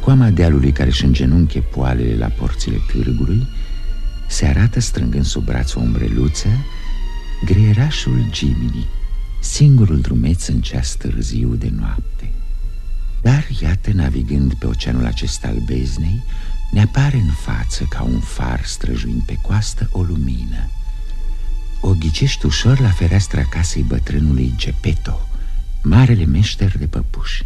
coama dealului care își îngenunche poalele la porțile târgului se arată strângând sub braț o umbreluță greierașul Gimini, singurul drumeț în ceas târziu de noapte. Dar iată, navigând pe oceanul acesta al beznei, ne apare în față, ca un far străjuind pe coastă, o lumină. O ghicești ușor la fereastra casei bătrânului Geppetto, marele meșter de păpuși.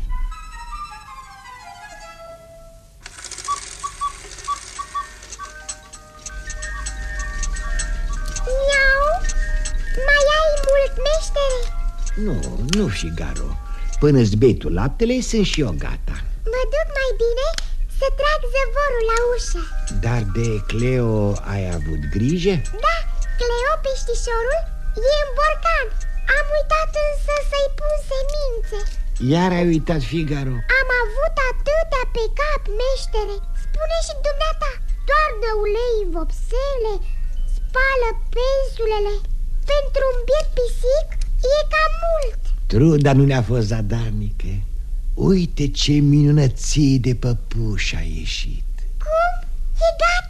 Miau, mai ai mult, meștere? Nu, Figaro. Până-ți bei tu laptele, sunt și eu gata. Mă duc mai bine să trag zăvorul la ușă. Dar de Cleo ai avut grijă? Da, Cleo, peștișorul, e în borcan. Am uitat însă să-i pun semințe. Iar ai uitat, Figaro? Am avut atâtea pe cap, meștere. Spune și dumneata, toarnă ulei în vopsele, spală pensulele. Pentru un biet pisic e cam mult. Truda nu ne-a fost zadarnică. Uite ce minunăție de păpuși a ieșit. Cum? E gata?